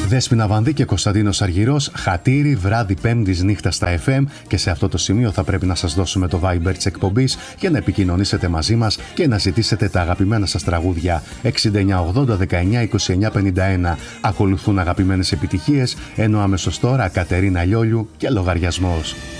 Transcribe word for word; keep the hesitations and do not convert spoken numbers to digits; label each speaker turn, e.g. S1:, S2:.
S1: Δέσποινα Βανδύ και Κωνσταντίνος Αργυρός, Χατήρι, βράδυ Πέμπτης νύχτα στα εφ εμ, και σε αυτό το σημείο θα πρέπει να σας δώσουμε το Viber της εκπομπής για να επικοινωνήσετε μαζί μας και να ζητήσετε τα αγαπημένα σας τραγούδια. εξήντα εννιά ογδόντα δεκαεννιά είκοσι εννιά πενήντα ένα. Ακολουθούν αγαπημένες επιτυχίες, ενώ αμέσως τώρα Κατερίνα Λιόλιου και λογαριασμός.